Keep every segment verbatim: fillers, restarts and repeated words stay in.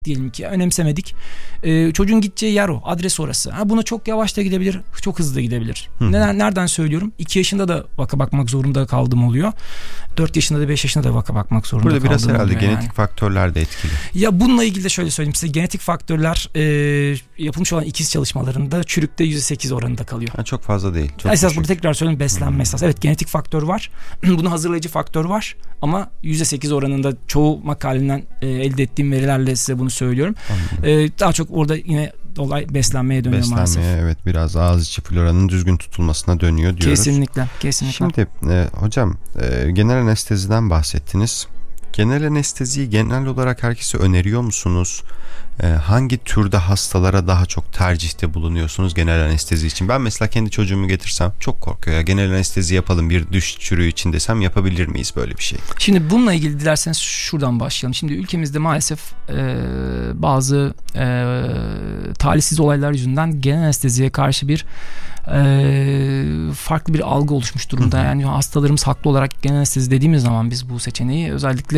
diyelim ki önemsemedik. Ee, çocuğun gideceği yer o. Adres orası. Ha, buna çok yavaş da gidebilir. Çok hızlı da gidebilir. Neden, nereden söylüyorum? iki yaşında da vaka bakmak zorunda kaldım oluyor. dört yaşında da beş yaşında da vaka bakmak zorunda kaldım. Burada biraz herhalde genetik yani. faktörler de etkili. Ya bununla ilgili de şöyle söyleyeyim size. Genetik faktörler e, yapılmış olan ikiz çalışmalarında çürükte yüzde sekiz oranında kalıyor. Ha, çok fazla değil. Çok esas düşük. burada tekrar söyleyeyim, beslenme hmm. esas. Evet, genetik faktör var. Bunu hazırlayıcı faktör var. Ama yüzde sekiz oranında çoğu makaleden e, elde ettiğim verilerle size bunu söylüyorum. E, daha çok orada yine olay beslenmeye dönüyor beslenmeye, maalesef. Evet, biraz ağız içi floranın düzgün tutulmasına dönüyor diyoruz. Kesinlikle. Kesinlikle. Şimdi e, hocam e, genel anesteziden bahsettiniz. Genel anesteziyi genel olarak herkese öneriyor musunuz? Ee, hangi türde hastalara daha çok tercihte bulunuyorsunuz genel anestezi için? Ben mesela kendi çocuğumu getirsem çok korkuyor ya. Genel anestezi yapalım bir düş çürüğü için desem yapabilir miyiz böyle bir şey? Şimdi bununla ilgili dilerseniz şuradan başlayalım. Şimdi ülkemizde maalesef e, bazı e, talihsiz olaylar yüzünden genel anesteziye karşı bir e, farklı bir algı oluşmuş durumda. Hı hı. Yani hastalarımız haklı olarak genel anestezi dediğimiz zaman biz bu seçeneği özellikle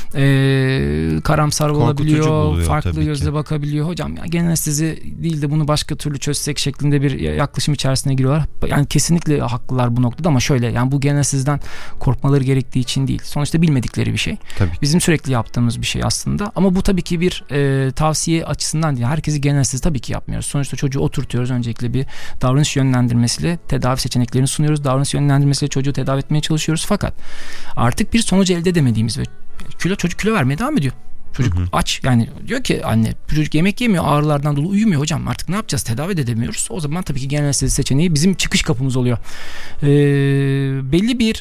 e, karamsar olabiliyor, farklı gözle bakabiliyor. Hocam ya genel anestezi değil de bunu başka türlü çözsek şeklinde bir yaklaşım içerisine giriyorlar. Yani kesinlikle haklılar bu noktada ama şöyle, yani bu genel anesteziden korkmaları gerektiği için değil. Sonuçta bilmedikleri bir şey. Tabii. Bizim sürekli yaptığımız bir şey aslında. Ama bu tabii ki bir e, tavsiye açısından değil. Herkesi genel anestezi tabii ki yapmıyoruz. Sonuçta çocuğu oturtuyoruz. Öncelikle bir davranış yönlendirmesiyle tedavi seçeneklerini sunuyoruz. Davranış yönlendirmesiyle çocuğu tedavi etmeye çalışıyoruz. Fakat artık bir sonucu elde edemediğimiz ve kilo çocuk kilo vermeye devam ediyor. Çocuk hı hı. aç, yani diyor ki anne çocuk yemek yemiyor, ağrılardan dolayı uyumuyor, hocam artık ne yapacağız, tedavi de edemiyoruz. O zaman tabii ki genel anestezi seçeneği bizim çıkış kapımız oluyor. Ee, belli bir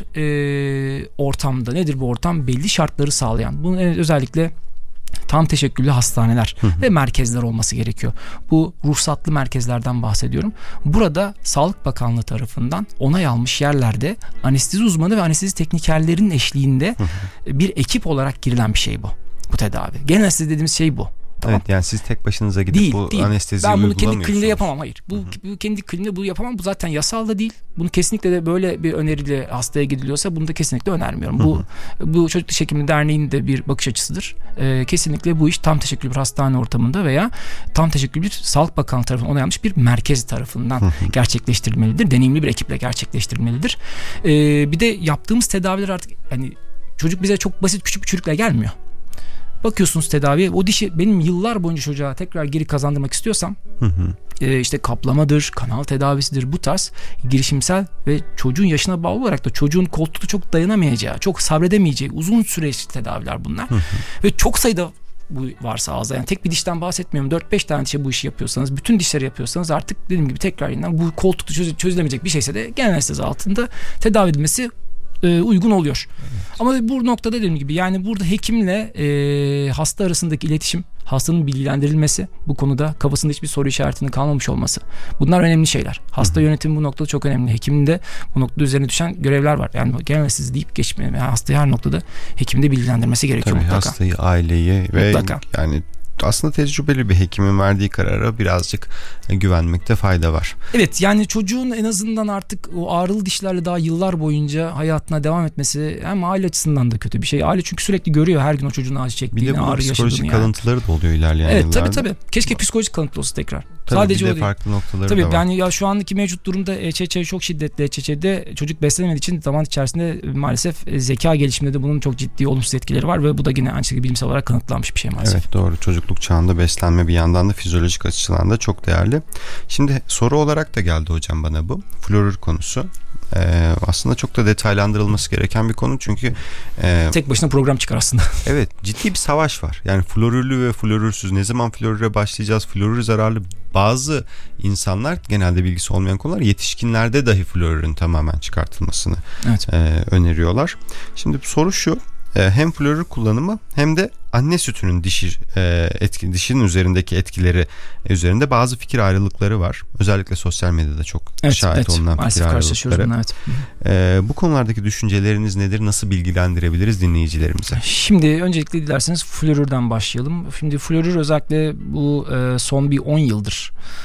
e, ortamda, nedir bu ortam? Belli şartları sağlayan, bunu özellikle tam teşekküllü hastaneler hı hı. ve merkezler olması gerekiyor. Bu ruhsatlı merkezlerden bahsediyorum. Burada Sağlık Bakanlığı tarafından onay almış yerlerde anestezi uzmanı ve anestezi teknikerlerinin eşliğinde hı hı. bir ekip olarak girilen bir şey bu. Bu tedavi. Genel anestezi dediğimiz şey bu. Tamam. Evet, yani siz tek başınıza gidip değil, bu değil. anesteziyi ben bunu uygulamıyorsunuz. kendi kliniğimde yapamam. Hayır. Bu, bu kendi kliniğimde bunu yapamam. Bu zaten yasal da değil. Bunu kesinlikle de böyle bir öneriyle hastaya gidiliyorsa bunu da kesinlikle önermiyorum. Hı hı. Bu bu Çocuk Diş Hekimliği Derneği'nin de bir bakış açısıdır. Ee, kesinlikle bu iş tam teşekküllü bir hastane ortamında veya tam teşekküllü bir Sağlık Bakanlığı tarafından onaylanmış bir merkez tarafından hı hı. gerçekleştirilmelidir. Deneyimli bir ekiple gerçekleştirilmelidir. Ee, bir de yaptığımız tedaviler artık hani çocuk bize çok basit küçük bir çürükle gelmiyor. Bakıyorsunuz tedaviye, o dişi benim yıllar boyunca çocuğa tekrar geri kazandırmak istiyorsam hı hı. E, işte kaplamadır, kanal tedavisidir, bu tarz girişimsel ve çocuğun yaşına bağlı olarak da çocuğun koltukta çok dayanamayacağı, çok sabredemeyeceği uzun süreçli tedaviler bunlar. Hı hı. Ve çok sayıda bu varsa ağızda, yani tek bir dişten bahsetmiyorum, dört beş tane dişe bu işi yapıyorsanız, bütün dişleri yapıyorsanız artık dediğim gibi tekrar yeniden bu koltukta çöz- çözülemeyecek bir şeyse de genel anestezi altında tedavi edilmesi E, uygun oluyor. Evet. Ama bu noktada dediğim gibi, yani burada hekimle e, hasta arasındaki iletişim, hastanın bilgilendirilmesi, bu konuda kafasında hiçbir soru işaretinin kalmamış olması, bunlar önemli şeyler. Hasta Hı-hı. yönetimi bu noktada çok önemli. Hekimin de bu noktada üzerine düşen görevler var. Yani genel anestezi deyip geçmeyin. Yani hastayı her noktada hekimin de bilgilendirmesi gerekiyor. Tabii, mutlaka. Hastayı, aileyi ve mutlaka. Yani aslında tecrübeli bir hekimin verdiği karara birazcık güvenmekte fayda var. Evet, yani çocuğun en azından artık o ağrılı dişlerle daha yıllar boyunca hayatına devam etmesi hem aile açısından da kötü bir şey. Aile çünkü sürekli görüyor her gün o çocuğun acı çektiğini, ağrı yaşadığını. Bir de bunun psikolojik yani. kalıntıları da oluyor ilerleyen evet, yıllarda. Evet tabii tabii. Keşke psikolojik kalıntı olsa tekrar. Tabii Sadece bir o de farklı noktaları tabii, da var. yani ya şu andaki mevcut durumda E Ç Ç çok şiddetli. E Ç Ç'de çocuk beslenemediği için zaman içerisinde maalesef zeka gelişiminde de bunun çok ciddi olumsuz etkileri var ve bu da yine aynı şekilde bilimsel olarak kanıtlanmış bir şey maalesef. Evet, doğru. Çocukluk çağında beslenme bir yandan da fizyolojik açıdan da çok değerli. Şimdi soru olarak da geldi hocam bana bu. Florür konusu. Ee, aslında çok da detaylandırılması gereken bir konu çünkü e, tek başına program çıkar aslında. Evet, ciddi bir savaş var. Yani florürlü ve florürsüz, ne zaman florüre başlayacağız, florür zararlı. Bazı insanlar, genelde bilgisi olmayan konular, yetişkinlerde dahi florürün tamamen çıkartılmasını evet. e, öneriyorlar. Şimdi soru şu: hem florür kullanımı hem de anne sütünün dişi etki, dişinin üzerindeki etkileri üzerinde bazı fikir ayrılıkları var. Özellikle sosyal medyada çok evet, şahit evet. olunan fikir ayrılıkları. Bununla, evet. e, bu konulardaki düşünceleriniz nedir? Nasıl bilgilendirebiliriz dinleyicilerimize? Şimdi öncelikle dilerseniz florürden başlayalım. Şimdi florür özellikle bu son bir on yıldır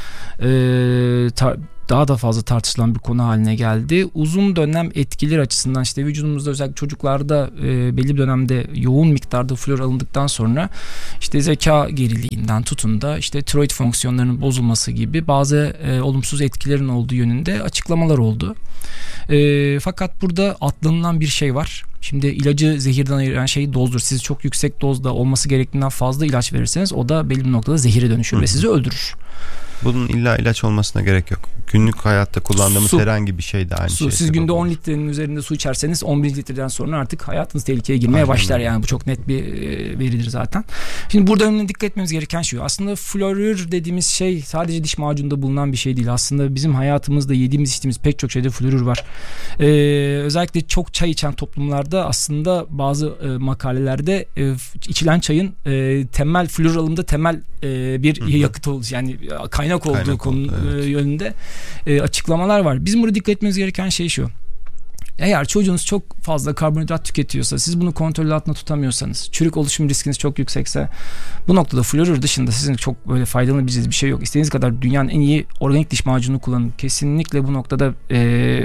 e, tar- daha da fazla tartışılan bir konu haline geldi. Uzun dönem etkileri açısından işte vücudumuzda özellikle çocuklarda e, belli bir dönemde yoğun miktarda flor alındıktan sonra işte zeka geriliğinden tutun da işte tiroid fonksiyonlarının bozulması gibi bazı e, olumsuz etkilerin olduğu yönünde açıklamalar oldu. E, fakat burada atlanılan bir şey var. Şimdi ilacı zehirden ayıran şey dozdur. Siz çok yüksek dozda olması gerektiğinden fazla ilaç verirseniz o da belli bir noktada zehire dönüşür Hı-hı. ve sizi öldürür. Bunun illa ilaç olmasına gerek yok. Günlük hayatta kullandığımız su. herhangi bir şey de aynı su. şey. Siz günde on litrenin üzerinde su içerseniz on bir litreden sonra artık hayatınız tehlikeye girmeye Aynen. başlar. Yani bu çok net bir veridir zaten. Şimdi burada önemli dikkat etmemiz gereken şey. Aslında florür dediğimiz şey sadece diş macununda bulunan bir şey değil. Aslında bizim hayatımızda yediğimiz içtiğimiz pek çok şeyde florür var. Ee, özellikle çok çay içen toplumlarda aslında bazı e, makalelerde e, içilen çayın e, temel florür alımında temel e, bir Hı-hı. yakıt olduğu yani kaynak olduğu kaynak konu oldu, evet. yönünde e, açıklamalar var. Bizim burada dikkat etmemiz gereken şey şu. Eğer çocuğunuz çok fazla karbonhidrat tüketiyorsa, siz bunu kontrol altında tutamıyorsanız, çürük oluşum riskiniz çok yüksekse, bu noktada florür dışında sizin çok böyle faydalanabileceğiniz bir şey yok. İstediğiniz kadar dünyanın en iyi organik diş macunu kullanın. Kesinlikle bu noktada e,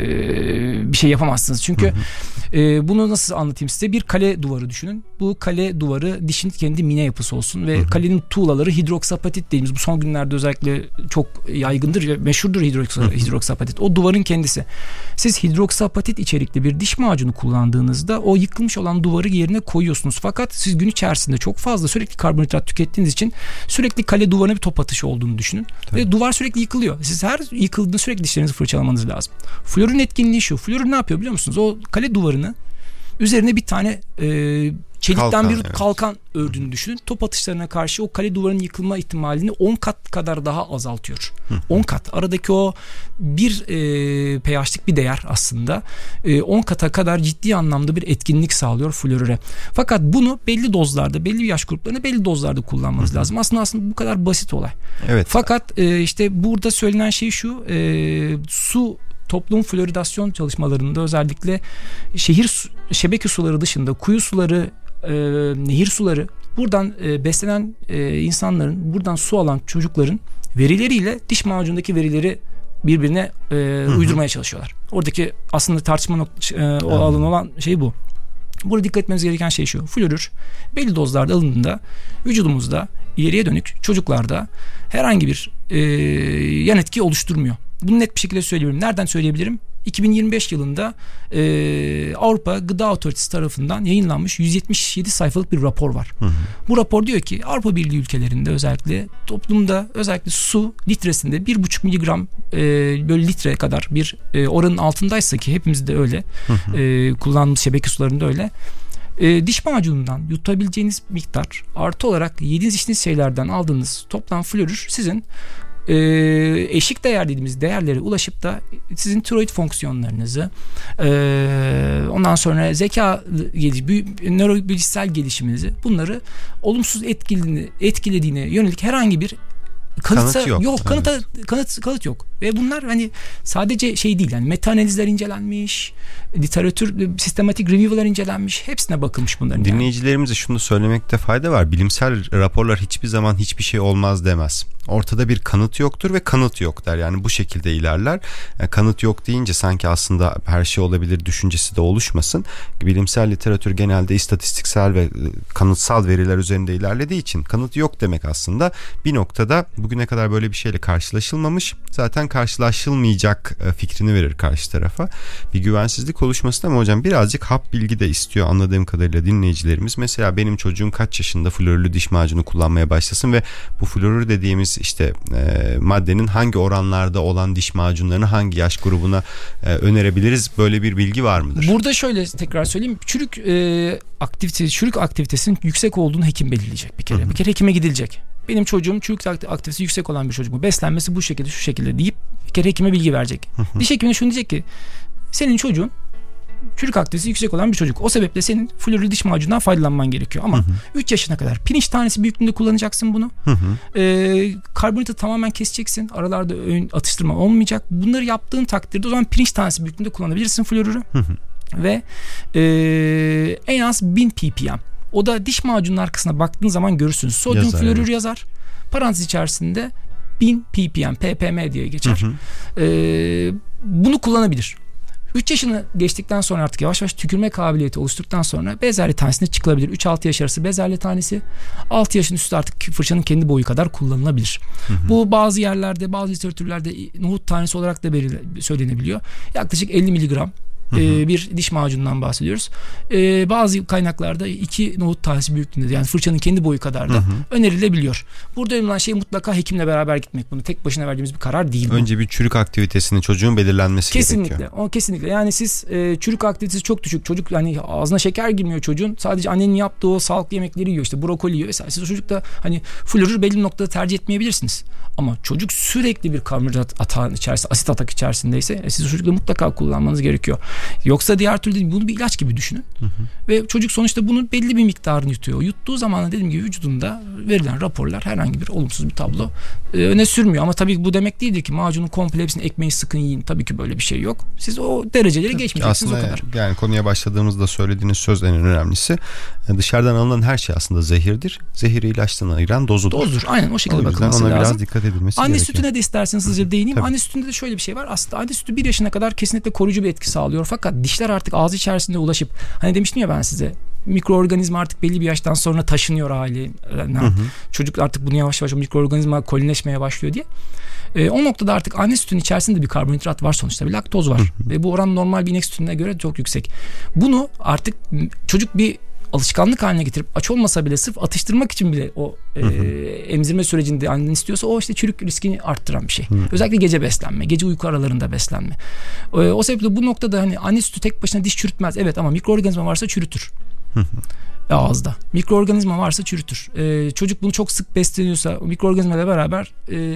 bir şey yapamazsınız. Çünkü e, bunu nasıl anlatayım size? Bir kale duvarı düşünün. Bu kale duvarı dişin kendi mine yapısı olsun ve hı hı. kalenin tuğlaları hidroksapatit dediğimiz, bu son günlerde özellikle çok yaygındır ve meşhurdur hidroksa, hidroksapatit. O duvarın kendisi. Siz hidroksapatit içerikli bir diş macunu kullandığınızda o yıkılmış olan duvarı yerine koyuyorsunuz. Fakat siz gün içerisinde çok fazla sürekli karbonhidrat tükettiğiniz için sürekli kale duvarına bir top atışı olduğunu düşünün. Tabii. Ve duvar sürekli yıkılıyor. Siz her yıkıldığında sürekli dişlerinizi fırçalamanız lazım. Florürün etkinliği şu. Florür ne yapıyor biliyor musunuz? O kale duvarını üzerine bir tane e, çelikten kalkan, bir evet. kalkan ördüğünü düşünün. Top atışlarına karşı o kale duvarının yıkılma ihtimalini on kat kadar daha azaltıyor. on kat. Aradaki o bir e, pH'lik bir değer aslında. E, on kata kadar ciddi anlamda bir etkinlik sağlıyor florüre. Fakat bunu belli dozlarda, belli yaş gruplarında belli dozlarda kullanmanız Hı-hı. lazım. Aslında aslında bu kadar basit olay. Evet. Fakat e, işte burada söylenen şey şu. E, su toplum floridasyon çalışmalarında özellikle şehir su, şebeke suları dışında kuyu suları, e, nehir suları, buradan e, beslenen e, insanların, buradan su alan çocukların verileriyle diş macunundaki verileri birbirine e, uydurmaya çalışıyorlar. Oradaki aslında tartışma nok- e, o alan olan şey bu. Burada dikkat etmemiz gereken şey şu. Florür belli dozlarda alındığında vücudumuzda ileriye dönük çocuklarda herhangi bir e, yan etki oluşturmuyor. Bunu net bir şekilde söyleyebilirim. Nereden söyleyebilirim? iki bin yirmi beş yılında e, Avrupa Gıda Otoritesi tarafından yayınlanmış yüz yetmiş yedi sayfalık bir rapor var. Hı hı. Bu rapor diyor ki Avrupa Birliği ülkelerinde özellikle toplumda özellikle su litresinde bir buçuk miligram e, böyle litre kadar bir e, oranın altındaysa, ki hepimizde öyle, hı hı. E, kullandığımız şebeke sularında öyle. E, diş macunundan yutabileceğiniz miktar artı olarak yediğiniz içtiğiniz şeylerden aldığınız toplam florür sizin e, eşik değer dediğimiz değerlere ulaşıp da sizin tiroid fonksiyonlarınızı, e, ondan sonra zeka gelişimi, nörobilişsel gelişiminizi, bunları olumsuz etkilediğine, etkilediğine yönelik herhangi bir kanıt yok. yok kanıta, evet. kanıt kanıt yok. Ve bunlar hani sadece şey değil, yani meta analizler incelenmiş, literatür, sistematik review'lar incelenmiş, hepsine bakılmış bunların. Dinleyicilerimize yani. Şunu söylemekte fayda var. Bilimsel raporlar hiçbir zaman hiçbir şey olmaz demez. Ortada bir kanıt yoktur ve kanıt yok der. Yani bu şekilde ilerler. Yani kanıt yok deyince sanki aslında her şey olabilir düşüncesi de oluşmasın. Bilimsel literatür genelde istatistiksel ve kanıtsal veriler üzerinde ilerlediği için kanıt yok demek aslında bir noktada bugüne kadar böyle bir şeyle karşılaşılmamış, zaten karşılaşılmayacak fikrini verir karşı tarafa. Bir güvensizlik oluşmasın ama hocam birazcık hap bilgi de istiyor anladığım kadarıyla dinleyicilerimiz. Mesela benim çocuğum kaç yaşında florürlü diş macunu kullanmaya başlasın ve bu florür dediğimiz işte e, maddenin hangi oranlarda olan diş macunlarını hangi yaş grubuna e, önerebiliriz? Böyle bir bilgi var mıdır? Burada şöyle tekrar söyleyeyim. Çürük e, aktivitesi, çürük aktivitesinin yüksek olduğunu hekim belirleyecek bir kere. Hı-hı. Bir kere hekime gidilecek. Benim çocuğum çürük aktivitesi yüksek olan bir çocuk mu? Beslenmesi bu şekilde, şu şekilde deyip bir kere hekime bilgi verecek. Hı-hı. Diş hekimine şunu diyecek ki senin çocuğun çürük aktivitesi yüksek olan bir çocuk. O sebeple senin florürlü diş macunundan faydalanman gerekiyor. Ama üç yaşına kadar pirinç tanesi büyüklüğünde kullanacaksın bunu. Ee, karbonhidratı tamamen keseceksin. Aralarda öğün atıştırma olmayacak. Bunları yaptığın takdirde o zaman pirinç tanesi büyüklüğünde kullanabilirsin florürü. Ve e, en az bin ppm. O da diş macunun arkasına baktığın zaman görürsünüz. Sodyum florür yazar. Parantez içerisinde bin ppm, ppm diye geçer. Hı hı. Ee, bunu kullanabilir. üç yaşını geçtikten sonra artık yavaş yavaş tükürme kabiliyeti oluşturduktan sonra bezelye tanesine çıkılabilir. üç altı yaş arası bezelye tanesi, altı yaşın üstü artık fırçanın kendi boyu kadar kullanılabilir. Hı hı. Bu bazı yerlerde, bazı literatürlerde nohut tanesi olarak da söylenebiliyor. Yaklaşık elli miligram. Hı hı. Bir diş macunundan bahsediyoruz. Ee, bazı kaynaklarda iki nohut tanesi büyüklüğünde, yani fırçanın kendi boyu kadar da hı hı. önerilebiliyor. Burada önemli şey mutlaka hekimle beraber gitmek. Bunu tek başına verdiğimiz bir karar değil. Önce bu. bir çürük aktivitesini çocuğun belirlenmesi kesinlikle, gerekiyor. Kesinlikle. O kesinlikle. Yani siz e, çürük aktivitesi çok düşük. Çocuk yani ağzına şeker girmiyor çocuğun. Sadece annenin yaptığı o sağlıklı yemekleri yiyor. İşte brokoli yiyor vesaire. Siz o çocukta hani florür belli noktada tercih etmeyebilirsiniz. Ama çocuk sürekli bir karbonhidrat atağın içerisinde, asit atak içerisindeyse e, siz o çocukla mutlaka kullanmanız gerekiyor. Yoksa diğer türlü değil, bunu bir ilaç gibi düşünün. Hı hı. Ve çocuk sonuçta bunun belli bir miktarını yutuyor. Yuttuğu zaman dediğim gibi vücudunda verilen raporlar herhangi bir olumsuz bir tablo e, öne sürmüyor. Ama tabii bu demek değildir ki macunun komple hepsini ekmeği sıkın yiyin. Tabii ki böyle bir şey yok. Siz o dereceleri tabii geçmeyeceksiniz aslında o kadar. Yani konuya başladığımızda söylediğiniz söz en önemlisi. Dışarıdan alınan her şey aslında zehirdir. Zehiri ilaçtan ayıran dozudur. Dozdur. Aynen o şekilde o bakılması ona lazım. biraz dikkat edilmesi anne gerekiyor. Sütüne de isterseniz hızlıca değineyim. Tabii. Anne sütünde de şöyle bir şey var. Aslında anne sütü bir yaşına kadar kesinlikle koruyucu bir etki sağlıyor. Fakat dişler artık ağzı içerisinde ulaşıp, hani demiştim ya ben size, mikroorganizma artık belli bir yaştan sonra taşınıyor hali. Yani hı hı. Çocuk artık bunu yavaş yavaş mikroorganizma kolonileşmeye başlıyor diye. E, o noktada artık anne sütünün içerisinde bir karbonhidrat var, sonuçta bir laktoz var. Hı hı. Ve bu oran normal bir inek sütüne göre çok yüksek. Bunu artık çocuk bir alışkanlık haline getirip aç olmasa bile sırf atıştırmak için bile o e, emzirme sürecinde annen istiyorsa, o işte çürük riskini arttıran bir şey. Hı. Özellikle gece beslenme, gece uyku aralarında beslenme. E, o sebeple bu noktada hani anne sütü tek başına diş çürütmez. Evet, ama mikroorganizma varsa çürütür. Hı. Ağızda. Mikroorganizma varsa çürütür. Ee, çocuk bunu çok sık besleniyorsa mikroorganizmayla beraber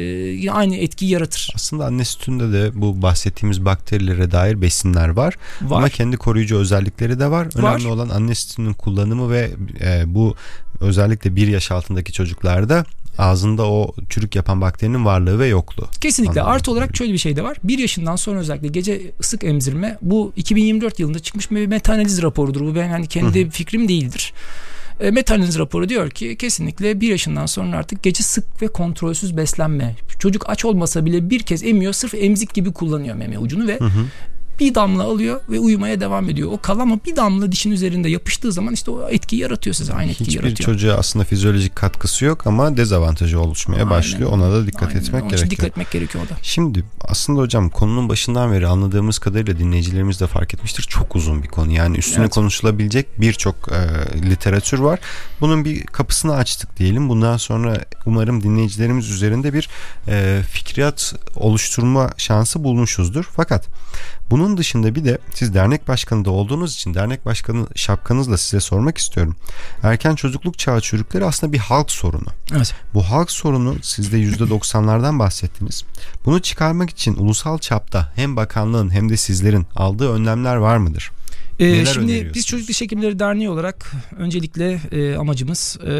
e, aynı etkiyi yaratır. Aslında anne sütünde de bu bahsettiğimiz bakterilere dair besinler var. var. Ama kendi koruyucu özellikleri de var. Önemli var. olan anne sütünün kullanımı ve e, bu özellikle bir yaş altındaki çocuklarda ağzında o çürük yapan bakterinin varlığı ve yokluğu. Kesinlikle. Anladım. Artı olarak şöyle bir şey de var. Bir yaşından sonra özellikle gece ısık emzirme, bu iki bin yirmi dört yılında çıkmış bir meta-analiz raporudur. Bu ben hani kendi Hı-hı. fikrim değildir. E, meta-analiz raporu diyor ki kesinlikle bir yaşından sonra artık gece sık ve kontrolsüz beslenme. Çocuk aç olmasa bile bir kez emiyor, sırf emzik gibi kullanıyor meme ucunu ve Hı-hı. bir damla alıyor ve uyumaya devam ediyor. O kalan o bir damla dişin üzerinde yapıştığı zaman işte o etkiyi yaratıyor size. Aynı etkiyi Hiçbir yaratıyor. Hiçbir çocuğa aslında fizyolojik katkısı yok ama dezavantajı oluşmaya Aynen. başlıyor. Ona da dikkat Aynen. etmek Onun gerekiyor. dikkat etmek gerekiyor o da. Şimdi aslında hocam konunun başından beri anladığımız kadarıyla dinleyicilerimiz de fark etmiştir. Çok uzun bir konu. Yani üstüne evet. konuşulabilecek birçok e, literatür var. Bunun bir kapısını açtık diyelim. Bundan sonra umarım dinleyicilerimiz üzerinde bir e, fikriyat oluşturma şansı bulmuşuzdur. Fakat bunun dışında bir de siz dernek başkanı da olduğunuz için dernek başkanı şapkanızla size sormak istiyorum. Erken çocukluk çağı çocukları aslında bir halk sorunu. Evet. Bu halk sorunu, siz de yüzde doksanlardan bahsettiniz. Bunu çıkarmak için ulusal çapta hem bakanlığın hem de sizlerin aldığı önlemler var mıdır? Ee, şimdi biz Çocuk Diş Hekimleri Derneği olarak öncelikle e, amacımız e,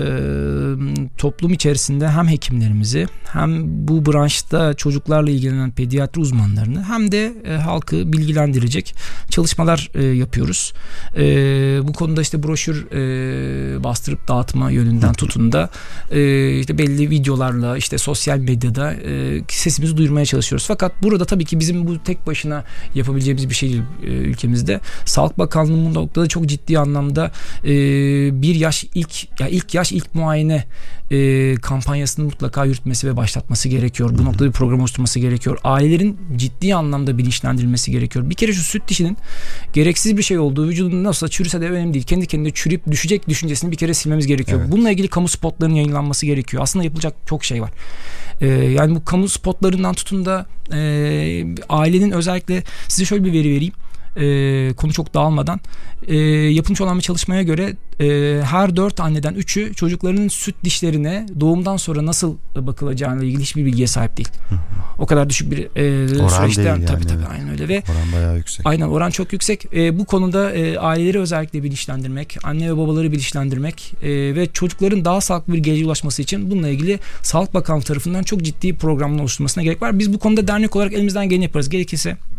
toplum içerisinde hem hekimlerimizi hem bu branşta çocuklarla ilgilenen pediatri uzmanlarını hem de e, halkı bilgilendirecek çalışmalar e, yapıyoruz. E, bu konuda işte broşür e, bastırıp dağıtma yönünden tutun da e, işte belli videolarla işte sosyal medyada e, sesimizi duyurmaya çalışıyoruz. Fakat burada tabii ki bizim bu tek başına yapabileceğimiz bir şey değil e, ülkemizde. Sağlık Bakanlığı'nın noktada çok ciddi anlamda e, bir yaş ilk ya ilk yaş ilk muayene e, kampanyasını mutlaka yürütmesi ve başlatması gerekiyor. Bu noktada bir program oluşturması gerekiyor. Ailelerin ciddi anlamda bilinçlendirilmesi gerekiyor. Bir kere şu süt dişinin gereksiz bir şey olduğu, vücudunda nasılsa çürüse de önemli değil. Kendi kendine çürüyüp düşecek düşüncesini bir kere silmemiz gerekiyor. Evet. Bununla ilgili kamu spotlarının yayınlanması gerekiyor. Aslında yapılacak çok şey var. E, yani bu kamu spotlarından tutun da e, ailenin, özellikle size şöyle bir veri vereyim. Ee, konu çok dağılmadan ee, yapılmış olan bir çalışmaya göre e, her dört anneden üçü çocuklarının süt dişlerine doğumdan sonra nasıl bakılacağıyla ilgili hiçbir bilgiye sahip değil. O kadar düşük bir e, oran süreçten değil tabii yani. tabii aynen öyle ve oran bayağı yüksek. Aynen, oran çok yüksek. E, bu konuda e, aileleri özellikle bilinçlendirmek, anne ve babaları bilinçlendirmek e, ve çocukların daha sağlıklı bir geleceğe ulaşması için bununla ilgili Sağlık Bakanlığı tarafından çok ciddi programlar oluşturulmasına gerek var. Biz bu konuda dernek olarak elimizden geleni yaparız. Gerekirse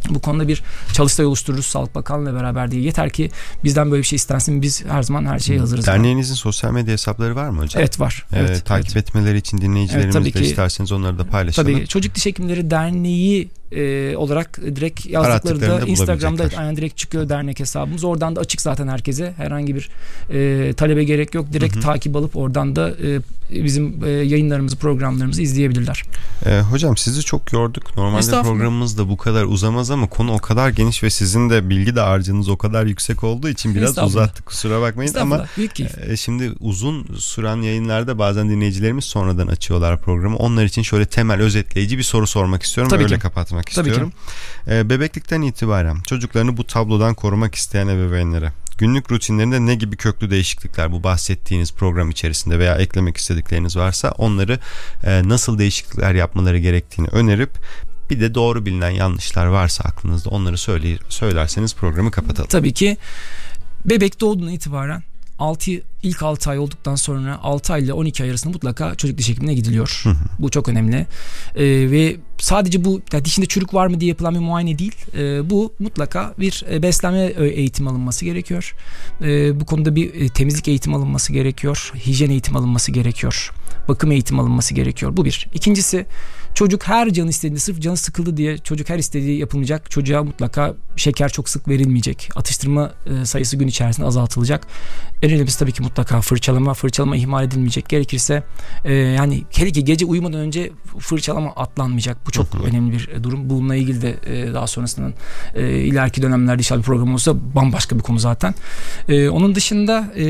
Bu konuda bir çalıştay oluştururuz Sağlık Bakanlığı'yla beraber diye. Yeter ki bizden böyle bir şey istensin. Biz her zaman her şeye hazırız. Derneğinizin sosyal medya hesapları var mı hocam? Evet, var. Ee, evet, takip evet. etmeleri için dinleyicilerimiz evet, de ki, isterseniz onları da paylaşalım. Tabii Çocuk Diş Hekimleri Derneği e, olarak direkt yazdıkları da Instagram'da yani direkt çıkıyor dernek hesabımız. Oradan da açık zaten herkese. Herhangi bir e, talebe gerek yok. Direkt hı hı. takip alıp oradan da e, bizim e, yayınlarımızı, programlarımızı izleyebilirler. E, hocam sizi çok yorduk. Normalde programımız da bu kadar uzamaz ama konu o kadar geniş ve sizin de bilgi dağarcığınız o kadar yüksek olduğu için biraz uzattık. Kusura bakmayın ama e, şimdi uzun süren yayınlarda bazen dinleyicilerimiz sonradan açıyorlar programı. Onlar için şöyle temel özetleyici bir soru sormak istiyorum. Tabii öyle ki. kapatmak Tabii istiyorum. E, bebeklikten itibaren çocuklarını bu tablodan korumak isteyen ebeveynlere günlük rutinlerinde ne gibi köklü değişiklikler bu bahsettiğiniz program içerisinde veya eklemek istedikleriniz varsa onları e, nasıl değişiklikler yapmaları gerektiğini önerip bir de doğru bilinen yanlışlar varsa aklınızda onları söyle, söylerseniz programı kapatalım. Tabii ki bebek doğduğundan itibaren altı ilk altı ay olduktan sonra altı ay ile on iki ay arasında mutlaka çocuk diş hekimine gidiliyor. Hı hı. Bu çok önemli. Ee, ve sadece bu yani dişinde çürük var mı diye yapılan bir muayene değil. Ee, bu mutlaka bir beslenme eğitimi alınması gerekiyor. Ee, bu konuda bir temizlik eğitimi alınması gerekiyor. Hijyen eğitimi alınması gerekiyor. Bakım eğitimi alınması gerekiyor. Bu bir. İkincisi, çocuk her canı istediğinde, sırf canı sıkıldı diye çocuk her istediği yapılmayacak. Çocuğa mutlaka şeker çok sık verilmeyecek. Atıştırma sayısı gün içerisinde azaltılacak. En önemlisi tabii ki mutlaka fırçalama. Fırçalama ihmal edilmeyecek. Gerekirse e, yani hele ki gece uyumadan önce fırçalama atlanmayacak. Bu çok önemli bir durum. Bununla ilgili de e, daha sonrasında e, ileriki dönemlerde inşallah bir program olsa bambaşka bir konu zaten. E, onun dışında e,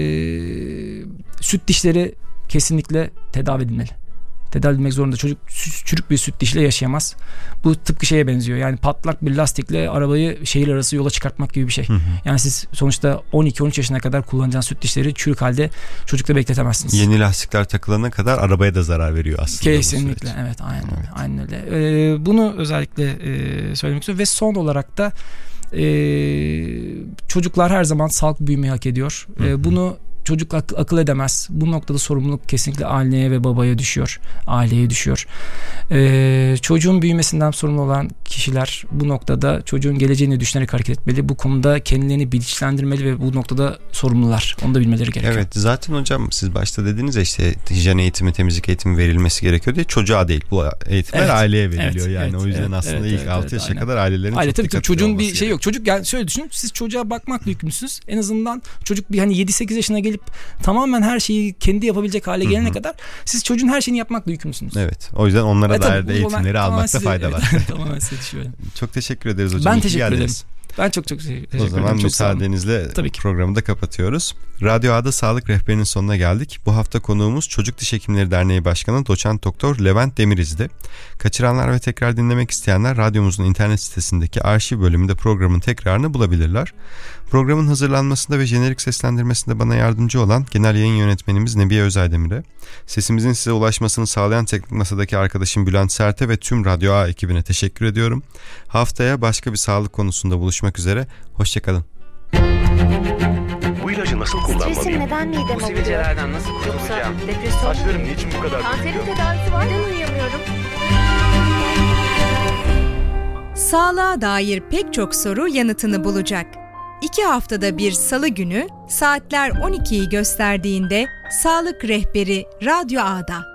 süt dişleri kesinlikle tedavi edilmeli. Tedavi edilmek zorunda. Çocuk çürük bir süt dişle yaşayamaz. Bu tıpkı şeye benziyor. Yani patlak bir lastikle arabayı şehir arası yola çıkartmak gibi bir şey. Hı hı. Yani siz sonuçta on iki on üç yaşına kadar kullanacağınız süt dişleri çürük halde çocukta bekletemezsiniz. Yeni lastikler takılana kadar arabaya da zarar veriyor aslında. Kesinlikle. Evet, aynen evet. Aynen öyle. Ee, bunu özellikle e, söylemek istiyorum ve son olarak da e, çocuklar her zaman sağlıklı büyümeyi hak ediyor. Hı hı. E, bunu çocuk ak- akıl edemez. Bu noktada sorumluluk kesinlikle anneye ve babaya düşüyor. Aileye düşüyor. Ee, çocuğun büyümesinden sorumlu olan kişiler bu noktada çocuğun geleceğini düşünerek hareket etmeli. Bu konuda kendilerini bilinçlendirmeli ve bu noktada sorumlular. Onu da bilmeleri gerekiyor. Evet, zaten hocam siz başta dediniz ya işte hijyen eğitimi, temizlik eğitimi verilmesi gerekiyor diye, çocuğa değil. Bu eğitimler evet. aileye veriliyor. Evet. Yani evet. o yüzden evet. aslında evet. ilk evet. altı evet. yaşa aynen. kadar ailelerin Aile, çok tabii, dikkatli çocuğun bir şey yok. Çocuk yani şöyle düşünün. Siz çocuğa bakmakla yükümlüsünüz. En azından çocuk bir hani yedi sekiz yaşına gelip tamamen her şeyi kendi yapabilecek hale gelene Hı-hı. kadar siz çocuğun her şeyini yapmakla yükümlüsünüz. Evet. O yüzden onlara dair de eğitimleri almakta size, fayda evet, var. Tamamen size düşüyor. Çok teşekkür ederiz hocam. Ben teşekkür ederim. Ben çok çok teşekkür ederim. O zaman müsaadenizle programı da kapatıyoruz. Radyo A'da Sağlık Rehberi'nin sonuna geldik. Bu hafta konuğumuz Çocuk Diş Hekimleri Derneği Başkanı Doçent Doktor Levent Demiriz'di. Kaçıranlar ve tekrar dinlemek isteyenler radyomuzun internet sitesindeki arşiv bölümünde programın tekrarını bulabilirler. Programın hazırlanmasında ve jenerik seslendirmesinde bana yardımcı olan genel yayın yönetmenimiz Nebiye Özaydemir'e, sesimizin size ulaşmasını sağlayan teknik masadaki arkadaşım Bülent Sert'e ve tüm Radyo A ekibine teşekkür ediyorum. Haftaya başka bir sağlık konusunda buluşmak üzere. Hoşçakalın. Bu ilacı nasıl kullanmalıyım? Stresim neden midem Bu sivilcelerden nasıl kurtulacağım? Depresyon. Saçlarım niçin bu kadar Kanserin dökülüyor? tedavisi var. Neden uyuyamıyorum? Sağlığa dair pek çok soru yanıtını bulacak. İki haftada bir salı günü saatler on ikiyi gösterdiğinde Sağlık Rehberi Radyo A'da.